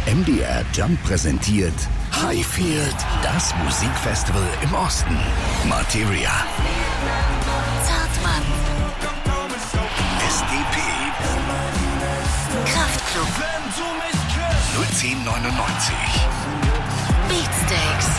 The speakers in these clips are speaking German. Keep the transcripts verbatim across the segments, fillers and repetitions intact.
M D R Jump präsentiert Highfield, das Musikfestival im Osten. Materia, Zartmann, S D P, Kraftklub, null zehn neunundneunzig Beatsteaks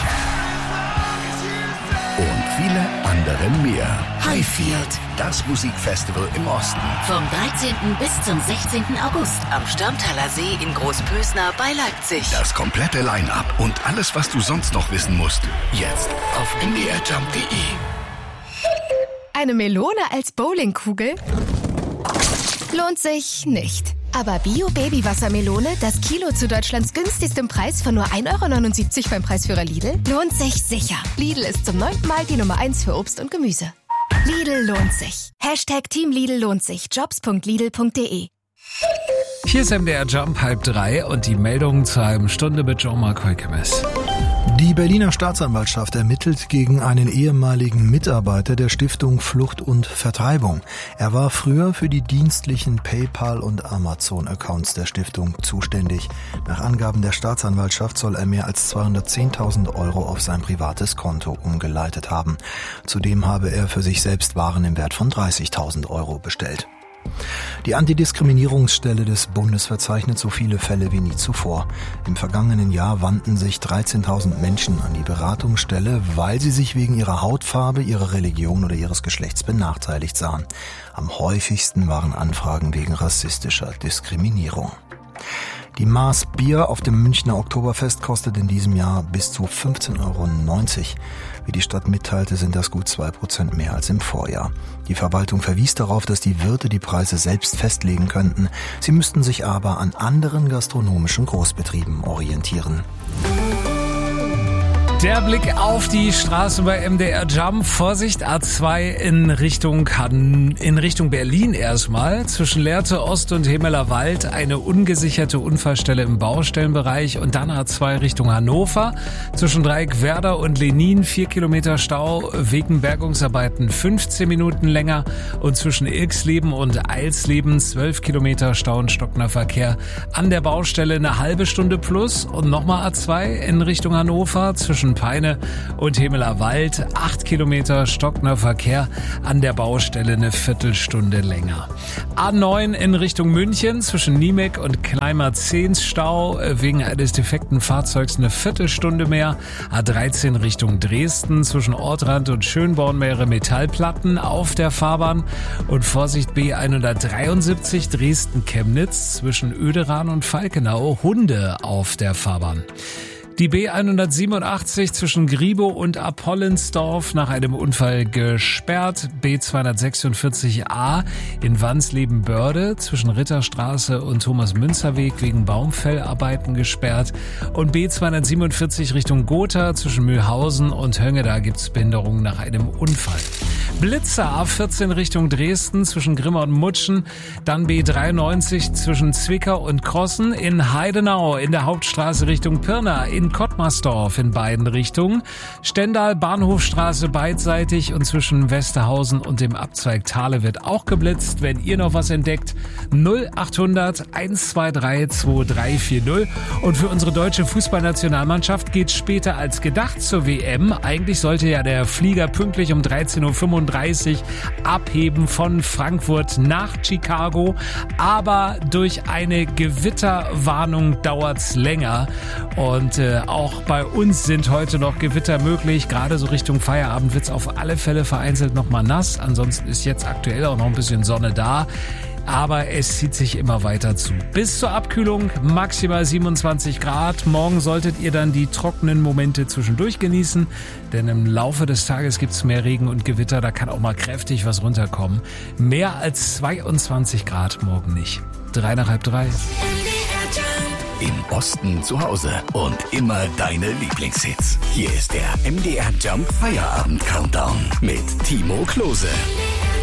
und viele andere mehr. Highfield, das Musikfestival im Osten. vom dreizehnten bis zum sechzehnten August am Störmtaler See in Großpösner bei Leipzig. Das komplette Line-Up und alles, was du sonst noch wissen musst, jetzt auf m d r jump punkt d e. Eine Melone als Bowlingkugel? Lohnt sich nicht. Aber Bio-Baby-Wassermelone, das Kilo zu Deutschlands günstigstem Preis von nur ein Euro neunundsiebzig beim Preisführer Lidl, lohnt sich sicher. Lidl ist zum neunten Mal die Nummer eins für Obst und Gemüse. Lidl lohnt sich. Hashtag Team Lidl lohnt sich. jobs punkt lidl punkt d e. Hier ist M D R Jump halb drei und die Meldung zur halben Stunde mit Jean-Marc Heukemes. Die Berliner Staatsanwaltschaft ermittelt gegen einen ehemaligen Mitarbeiter der Stiftung Flucht und Vertreibung. Er war früher für die dienstlichen PayPal- und Amazon-Accounts der Stiftung zuständig. Nach Angaben der Staatsanwaltschaft soll er mehr als zweihundertzehntausend Euro auf sein privates Konto umgeleitet haben. Zudem habe er für sich selbst Waren im Wert von dreißigtausend Euro bestellt. Die Antidiskriminierungsstelle des Bundes verzeichnet so viele Fälle wie nie zuvor. Im vergangenen Jahr wandten sich dreizehntausend Menschen an die Beratungsstelle, weil sie sich wegen ihrer Hautfarbe, ihrer Religion oder ihres Geschlechts benachteiligt sahen. Am häufigsten waren Anfragen wegen rassistischer Diskriminierung. Die Maß Bier auf dem Münchner Oktoberfest kostet in diesem Jahr bis zu fünfzehn Euro neunzig. Wie die Stadt mitteilte, sind das gut zwei Prozent mehr als im Vorjahr. Die Verwaltung verwies darauf, dass die Wirte die Preise selbst festlegen könnten. Sie müssten sich aber an anderen gastronomischen Großbetrieben orientieren. Der Blick auf die Straße bei M D R Jump. Vorsicht, A zwei in Richtung Han- in Richtung Berlin erstmal. Zwischen Lehrte Ost und Hemeler Wald eine ungesicherte Unfallstelle im Baustellenbereich und dann A zwei Richtung Hannover. Zwischen Dreieck Werder und Lenin vier Kilometer Stau wegen Bergungsarbeiten fünfzehn Minuten länger und zwischen Ilksleben und Eilsleben zwölf Kilometer Stau und stockender Verkehr. An der Baustelle eine halbe Stunde plus und nochmal A zwei in Richtung Hannover zwischen Peine und Hemeler Wald, acht Kilometer stockender Verkehr, an der Baustelle eine Viertelstunde länger. A neun in Richtung München zwischen Niemek und Kleinmarzehns Stau, wegen eines defekten Fahrzeugs eine Viertelstunde mehr. A dreizehn Richtung Dresden zwischen Ortrand und Schönborn mehrere Metallplatten auf der Fahrbahn und Vorsicht B hundertdreiundsiebzig Dresden-Chemnitz zwischen Oederan und Falkenau, Hunde auf der Fahrbahn. Die B hundertsiebenundachtzig zwischen Griebow und Apollensdorf nach einem Unfall gesperrt. B zweihundertsechsundvierzig A in Wansleben-Börde zwischen Ritterstraße und Thomas-Münzer-Weg wegen Baumfellarbeiten gesperrt. Und B zweihundertsiebenundvierzig Richtung Gotha zwischen Mühlhausen und Hönge, da gibt's Behinderungen nach einem Unfall. Blitzer A vierzehn Richtung Dresden zwischen Grimma und Mutschen, dann B dreiundneunzig zwischen Zwickau und Krossen, in Heidenau in der Hauptstraße Richtung Pirna, in Kottmarsdorf in beiden Richtungen, Stendal Bahnhofstraße beidseitig und zwischen Westerhausen und dem Abzweig Thale wird auch geblitzt. Wenn ihr noch was entdeckt, null achthundert hundertzweiundzwanzig zweiundzwanzig vierzig. Und für unsere deutsche Fußballnationalmannschaft geht's später als gedacht zur W M. Eigentlich sollte ja der Flieger pünktlich um dreizehn Uhr fünfunddreißig abheben von Frankfurt nach Chicago, aber durch eine Gewitterwarnung dauert's länger und äh, auch bei uns sind heute noch Gewitter möglich. Gerade so Richtung Feierabend wird's auf alle Fälle vereinzelt noch mal nass. Ansonsten ist jetzt aktuell auch noch ein bisschen Sonne da. Aber es zieht sich immer weiter zu. Bis zur Abkühlung maximal siebenundzwanzig Grad. Morgen solltet ihr dann die trockenen Momente zwischendurch genießen, denn im Laufe des Tages gibt's mehr Regen und Gewitter. Da kann auch mal kräftig was runterkommen. Mehr als zweiundzwanzig Grad morgen nicht. Drei nach halb drei. Im Osten zu Hause und immer deine Lieblingshits. Hier ist der M D R Jump Feierabend Countdown mit Timo Klose.